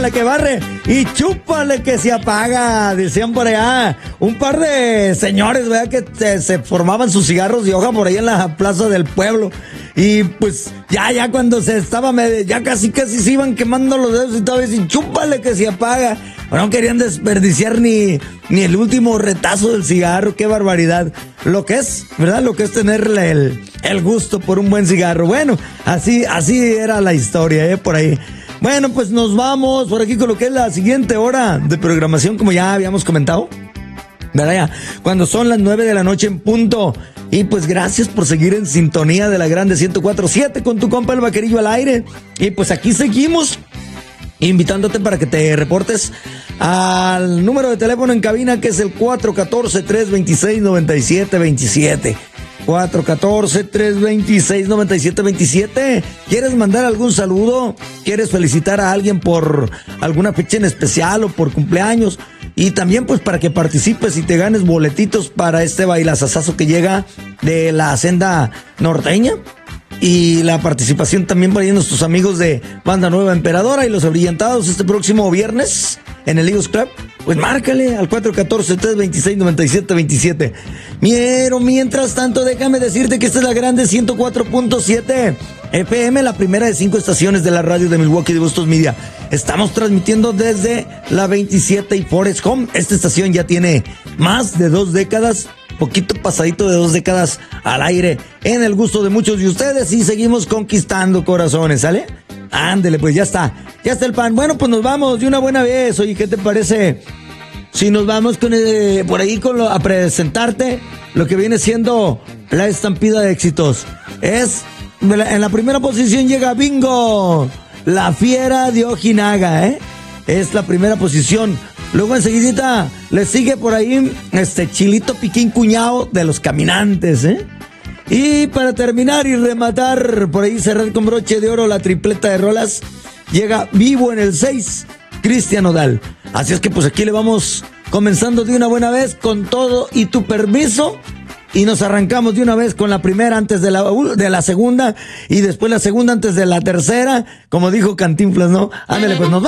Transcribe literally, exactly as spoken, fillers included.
chúpale que barre y chúpale que se apaga, decían por allá un par de señores, ¿verdad? Que te, se formaban sus cigarros de hoja por ahí en la plaza del pueblo. Y pues ya, ya cuando se estaba, ya casi casi se iban quemando los dedos y todo eso, y chúpale que se apaga. No querían desperdiciar ni, ni el último retazo del cigarro, qué barbaridad. Lo que es, ¿verdad? Lo que es tenerle el, el gusto por un buen cigarro. Bueno, así, así era la historia, ¿eh? Por ahí. Bueno, pues nos vamos por aquí con lo que es la siguiente hora de programación, como ya habíamos comentado, ¿verdad? Ya, cuando son las nueve de la noche en punto. Y pues gracias por seguir en sintonía de la Grande ciento cuatro punto siete con tu compa el Vaquerillo al aire. Y pues aquí seguimos invitándote para que te reportes al número de teléfono en cabina, que es el cuatro uno cuatro, tres dos seis, nueve siete dos siete. cuatro uno cuatro, tres dos seis, nueve siete dos siete. ¿Quieres mandar algún saludo? ¿Quieres felicitar a alguien por alguna fecha en especial o por cumpleaños? Y también pues para que participes y te ganes boletitos para este bailazazazo que llega de la Senda Norteña. Y la participación también por ahí de nuestros amigos de Banda Nueva Emperadora y Los Abrillantados este próximo viernes en el Eagles Club. Pues márcale al cuatro uno cuatro, tres dos seis, nueve siete dos siete. Pero mientras tanto, déjame decirte que esta es la Grande ciento cuatro punto siete F M, la primera de cinco estaciones de la radio de Milwaukee de Bustos Media. Estamos transmitiendo desde la veintisiete y Forest Home. Esta estación ya tiene más de dos décadas, poquito pasadito de dos décadas al aire, en el gusto de muchos de ustedes, y seguimos conquistando corazones, ¿sale? Ándele, pues ya está, ya está el pan. Bueno, pues nos vamos de una buena vez. Oye, ¿qué te parece si nos vamos con eh, por ahí con lo, a presentarte lo que viene siendo la estampida de éxitos? Es, en la primera posición llega Bingo, la fiera de Ojinaga, ¿eh? Es la primera posición. Luego enseguidita le sigue por ahí este Chilito Piquín Cuñado de Los Caminantes, ¿eh? Y para terminar y rematar, por ahí cerrar con broche de oro la tripleta de rolas, llega Vivo en el seis, Cristian Nodal. Así es que pues aquí le vamos comenzando de una buena vez con todo y tu permiso. Y nos arrancamos de una vez con la primera antes de la, de la segunda, y después la segunda antes de la tercera, como dijo Cantinflas, ¿no? Ándale, pues nos vamos.